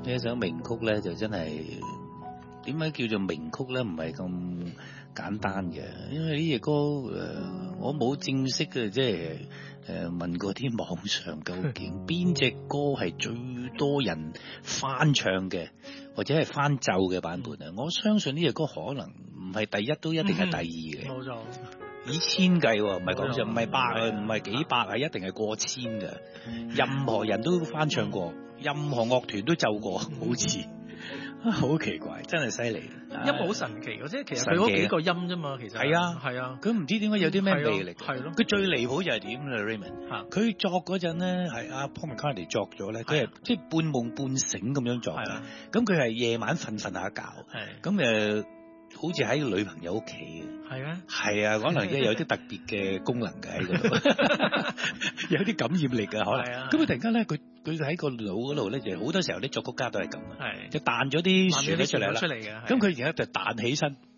呢一首名曲咧就真係點解叫做名曲咧？唔係咁簡單嘅，因為呢隻歌我冇正式嘅即係問過啲網上究竟邊隻歌係最多人翻唱嘅，或者係翻奏嘅版本啊？我相信呢隻歌可能唔係第一，都一定係第二嘅。 冇錯。 以千計喎，唔係講笑，唔係百，唔係幾百啊，一定係過千嘅。任何人都翻唱過，任何樂團都奏過，好似好奇怪，真係犀利。 音樂好神奇嘅，即係其實佢嗰幾個音啫嘛，其實係啊係啊， 佢唔知點解有啲咩魅力。 係咯， 佢最離譜就係點咧 Raymond？佢作嗰陣咧係阿 Paul McCartney 作咗咧，佢係即係半夢半醒咁樣作嘅。咁佢係夜晚瞓下覺，咁好似喺女朋友屋企嘅，係啊，係啊，可能即係有啲特別嘅功能嘅喺嗰度，有啲感染力嘅可能。咁佢突然間咧，佢喺個腦嗰度咧，就好多時候啲作曲家都係咁，就彈咗啲旋律出嚟啦。咁佢而家就彈起身，